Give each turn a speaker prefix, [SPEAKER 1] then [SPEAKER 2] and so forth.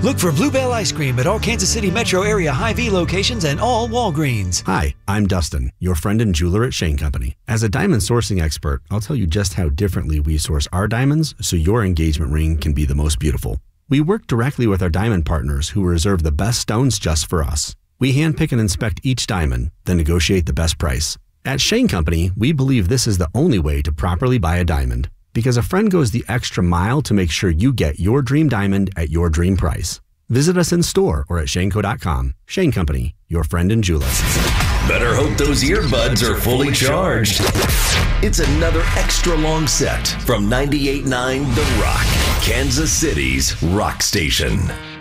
[SPEAKER 1] Look for Bluebell Ice Cream at all Kansas City metro area Hy-Vee locations and all Walgreens.
[SPEAKER 2] Hi, I'm Dustin, your friend and jeweler at Shane Company. As a diamond sourcing expert, I'll tell you just how differently we source our diamonds so your engagement ring can be the most beautiful. We work directly with our diamond partners who reserve the best stones just for us. We handpick and inspect each diamond, then negotiate the best price. At Shane Company, we believe this is the only way to properly buy a diamond, because a friend goes the extra mile to make sure you get your dream diamond at your dream price. Visit us in store or at shaneco.com. Shane Company, your friend and jeweler.
[SPEAKER 3] Better hope those earbuds are fully charged. It's another extra long set from 98.9 The Rock, Kansas City's rock station.